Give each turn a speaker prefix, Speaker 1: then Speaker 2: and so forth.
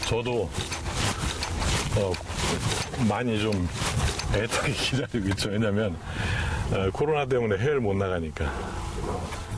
Speaker 1: 저도 많이 좀 애타게 기다리고 있죠. 왜냐면 코로나 때문에 해외를 못 나가니까.